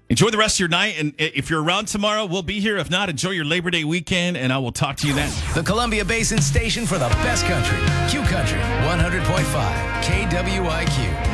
Enjoy the rest of your night, and if you're around tomorrow, we'll be here. If not, enjoy your Labor Day weekend, and I will talk to you then. The Columbia Basin Station for the best country. Q Country 100.5 KWIQ.